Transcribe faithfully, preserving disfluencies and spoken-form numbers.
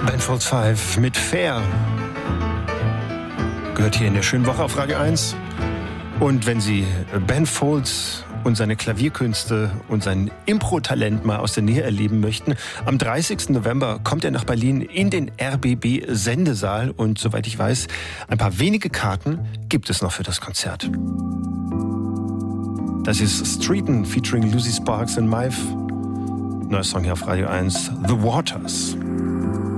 Ben Folds Five mit Fair. Gehört hier in der schönen Woche auf Radio eins. Und wenn Sie Ben Folds und seine Klavierkünste und sein Impro-Talent mal aus der Nähe erleben möchten, am dreißigsten November kommt er nach Berlin in den R B B-Sendesaal. Und soweit ich weiß, ein paar wenige Karten gibt es noch für das Konzert. Das ist Streeton featuring Lucy Sparks und Maeve. Neuer Song hier auf Radio eins, The Waters.